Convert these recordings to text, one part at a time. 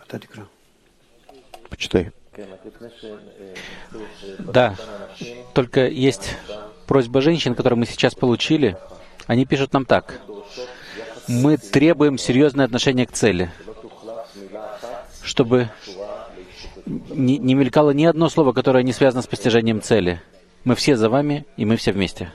Почитай. Да, только есть просьба женщин, которую мы сейчас получили. Они пишут нам так. Мы требуем серьезное отношение к цели, чтобы не мелькало ни одно слово, которое не связано с постижением цели. Мы все за вами, и мы все вместе.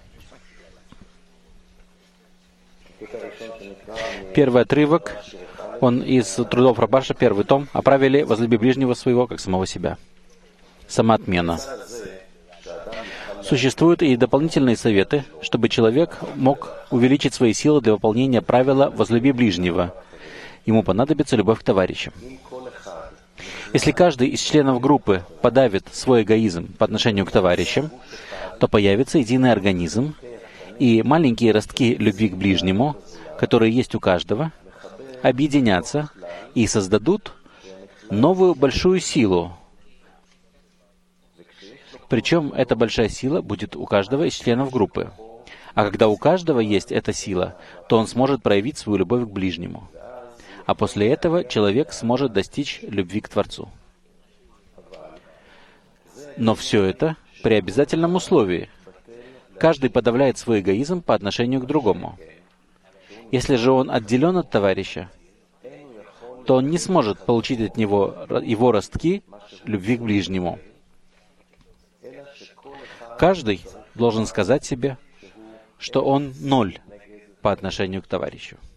Первый отрывок, он из трудов Рабаша, первый том, о правиле «возлюби ближнего своего, как самого себя». Самоотмена. Существуют и дополнительные советы, чтобы человек мог увеличить свои силы для выполнения правила «возлюби ближнего». Ему понадобится любовь к товарищам. Если каждый из членов группы подавит свой эгоизм по отношению к товарищам, то появится единый организм, и маленькие ростки любви к ближнему, которые есть у каждого, объединятся и создадут новую большую силу. Причем эта большая сила будет у каждого из членов группы. А когда у каждого есть эта сила, то он сможет проявить свою любовь к ближнему. А после этого человек сможет достичь любви к Творцу. Но все это при обязательном условии. Каждый подавляет свой эгоизм по отношению к другому. Если же он отделен от товарища, то он не сможет получить от него его ростки любви к ближнему. Каждый должен сказать себе, что он ноль по отношению к товарищу.